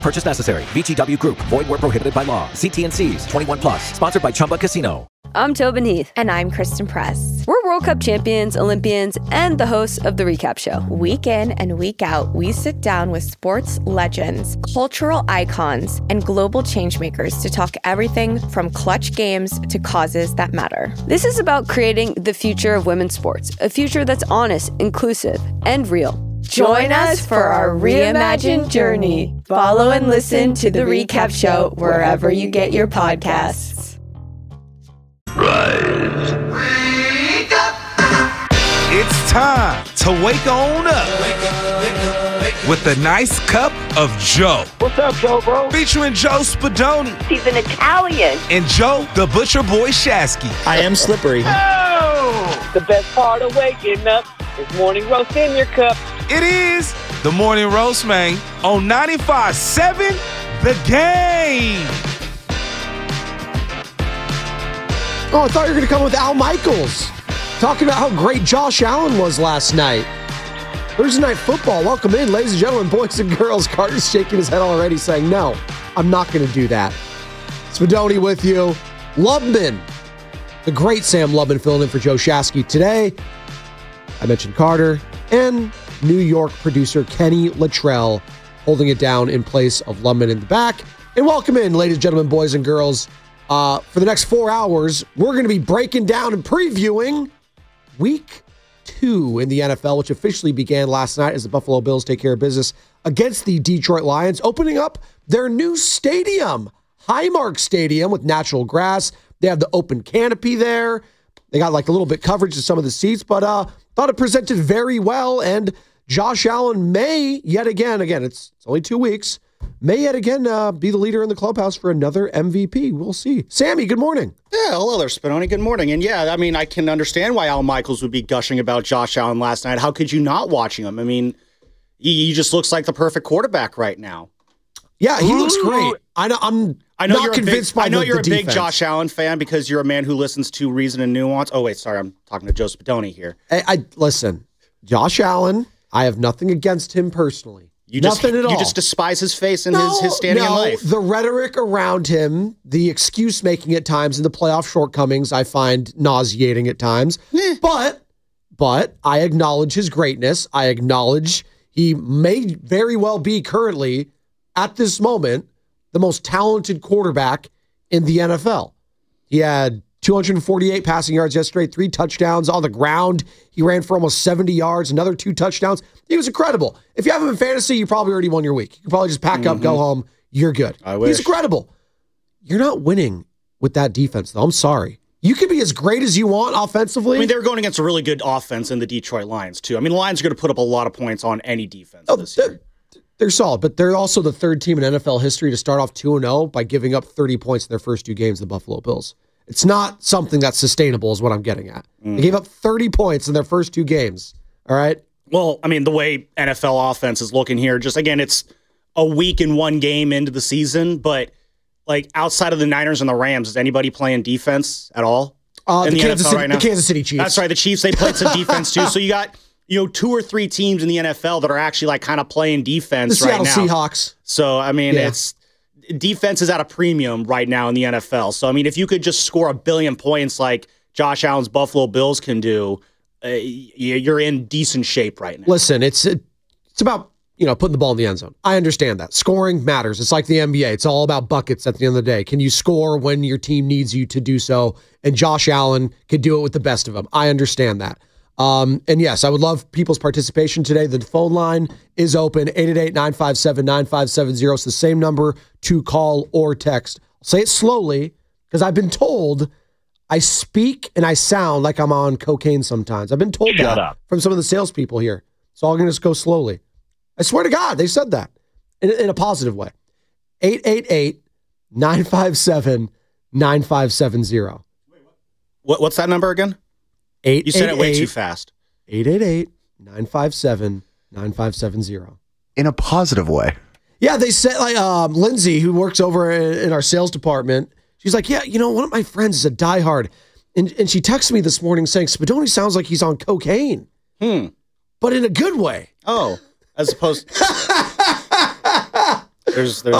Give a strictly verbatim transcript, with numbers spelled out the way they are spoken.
Purchase necessary. V G W Group. Void where prohibited by law. See T and C's. twenty-one plus. Sponsored by Chumba Casino. I'm Tobin Heath. And I'm Kristen Press. We're World Cup champions, Olympians, and the hosts of The Recap Show. Week in and week out, we sit down with sports legends, cultural icons, and global changemakers to talk everything from clutch games to causes that matter. This is about creating the future of women's sports, a future that's honest, inclusive, and real. Join us for our reimagined journey. Follow and listen to The Recap Show wherever you get your podcasts. Rise. Wake up. It's time to wake on up with a nice cup of Joe. What's up, Joe, bro? Featuring Joe Spadoni. He's an Italian. And Joe, the Butcher Boy Shasky. I am slippery. Oh! The best part of waking up is morning roast in your cup. It is the Morning Roast, man, on ninety-five point seven The Game. Oh, I thought you were going to come with Al Michaels, talking about how great Josh Allen was last night. Thursday Night Football, welcome in, ladies and gentlemen, boys and girls. Carter's shaking his head already, saying, no, I'm not going to do that. Spadoni with you. Lubman, the great Sam Lubman filling in for Joe Shasky today. I mentioned Carter and New York producer Kenny Luttrell holding it down in place of Lubman in the back. And welcome in, ladies and gentlemen, boys and girls. Uh, for the next four hours, we're going to be breaking down and previewing week two in the N F L, which officially began last night as the Buffalo Bills take care of business against the Detroit Lions, opening up their new stadium, Highmark Stadium, with natural grass. They have the open canopy there. They got like a little bit coverage to some of the seats, but uh, thought it presented very well. And Josh Allen may yet again, again, it's, it's only two weeks, may yet again uh, be the leader in the clubhouse for another M V P. We'll see. Sammy, good morning. Yeah, hello there, Spadoni. Good morning. And yeah, I mean, I can understand why Al Michaels would be gushing about Josh Allen last night. How could you not watching him? I mean, he, he just looks like the perfect quarterback right now. Yeah, he Ooh. looks great. I know, I'm I know not you're convinced a big, by I know the, you're the a big defense. Josh Allen fan because you're a man who listens to Reason and Nuance. Oh, wait, sorry. I'm talking to Joe Spadoni here. I, I Listen, Josh Allen, I have nothing against him personally. You Nothing just, at all. You just despise his face and no, his, his standing no, in life. The rhetoric around him, the excuse making at times, and the playoff shortcomings, I find nauseating at times. Eh. But, but I acknowledge his greatness. I acknowledge he may very well be currently, at this moment, the most talented quarterback in the N F L. He had two hundred forty-eight passing yards yesterday, three touchdowns on the ground. He ran for almost seventy yards, another two touchdowns. He was incredible. If you have him in fantasy, you probably already won your week. You can probably just pack mm-hmm. up, go home. You're good. I wish. He's incredible. You're not winning with that defense, though. I'm sorry. You can be as great as you want offensively. I mean, they were going against a really good offense in the Detroit Lions, too. I mean, the Lions are going to put up a lot of points on any defense oh, this they're, year. They're solid, but they're also the third team in N F L history to start off two and oh by giving up thirty points in their first two games, the Buffalo Bills. It's not something that's sustainable is what I'm getting at. Mm. They gave up thirty points in their first two games, all right? Well, I mean, the way N F L offense is looking here, just, again, it's a week and one game into the season, but, like, outside of the Niners and the Rams, is anybody playing defense at all uh, in the, the, Kansas N F L City, right now? The Kansas City Chiefs. That's right, the Chiefs, they played some defense, too. So you got, you know, two or three teams in the N F L that are actually, like, kind of playing defense the right now. Seattle Seahawks. So, I mean, yeah. it's... defense is at a premium right now in the N F L. So, I mean, if you could just score a billion points like Josh Allen's Buffalo Bills can do, uh, you're in decent shape right now. Listen, it's it's about, you know, putting the ball in the end zone. I understand that. Scoring matters. It's like the N B A. It's all about buckets at the end of the day. Can you score when your team needs you to do so? And Josh Allen could do it with the best of them. I understand that. Um, and yes, I would love people's participation today. The phone line is open, eight eight eight, nine five seven, nine five seven zero. It's the same number to call or text. I'll say it slowly because I've been told I speak and I sound like I'm on cocaine sometimes. I've been told Shut that up. from some of the salespeople here. So I'm going to just go slowly. I swear to God, they said that in, in a positive way. eight eight eight, nine five seven, nine five seven zero. What, what's that number again? Eight, you said eight, it way eight, too fast. eight eight eight, nine five seven, nine five seven zero. In a positive way. Yeah, they said, like, um, Lindsay, who works over in, in our sales department, she's like, yeah, you know, one of my friends is a diehard. And, and she texted me this morning saying, Spadoni sounds like he's on cocaine. Hmm. But in a good way. Oh, as opposed to... There's there's